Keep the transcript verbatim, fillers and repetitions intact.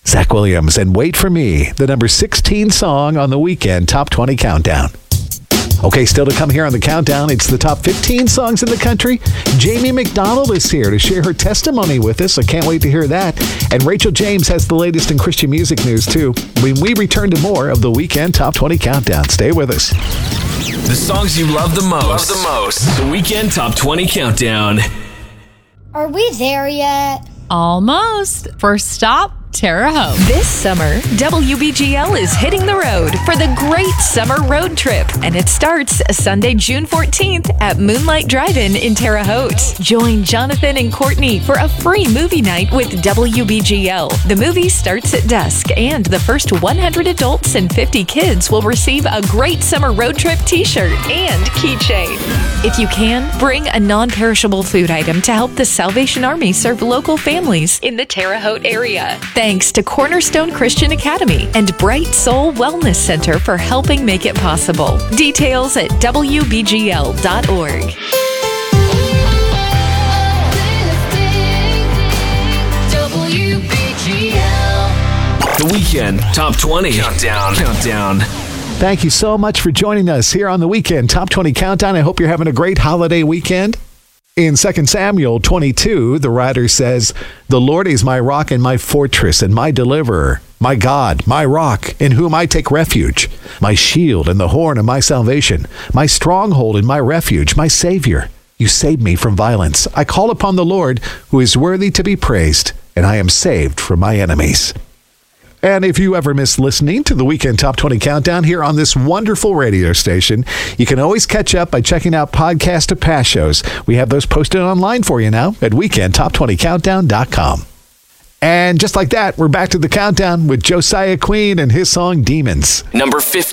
Zach Williams and Wait For Me, the number sixteen song on the Weekend Top twenty Countdown. Okay, still to come here on the countdown, it's the top fifteen songs in the country. Jamie McDonald is here to share her testimony with us. I can't wait to hear that. And Rachel James has the latest in Christian music news, too. When we return to more of the Weekend Top twenty Countdown, stay with us. The songs you love the most. Love the most. The Weekend Top twenty Countdown. Are we there yet? Almost. First stop, Terre Haute. This summer, W B G L is hitting the road for the Great Summer Road Trip, and it starts Sunday, June fourteenth at Moonlight Drive-In in Terre Haute. Join Jonathan and Courtney for a free movie night with W B G L. The movie starts at dusk, and the first one hundred adults and fifty kids will receive a Great Summer Road Trip t-shirt and keychain. If you can, bring a non-perishable food item to help the Salvation Army serve local families in the Terre Haute area. Thanks to Cornerstone Christian Academy and Bright Soul Wellness Center for helping make it possible. Details at W B G L dot org. W B G L. The Weekend Top twenty Countdown. Countdown. Thank you so much for joining us here on the Weekend Top twenty Countdown. I hope you're having a great holiday weekend. In Second Samuel twenty-two, the writer says, "The Lord is my rock and my fortress and my deliverer, my God, my rock, in whom I take refuge, my shield and the horn of my salvation, my stronghold and my refuge, my Savior. You save me from violence. I call upon the Lord, who is worthy to be praised, and I am saved from my enemies." And if you ever miss listening to the Weekend Top twenty Countdown here on this wonderful radio station, you can always catch up by checking out podcast of past shows. We have those posted online for you now at weekend top twenty countdown dot com. And just like that, we're back to the countdown with Josiah Queen and his song Demons. Number fifteen.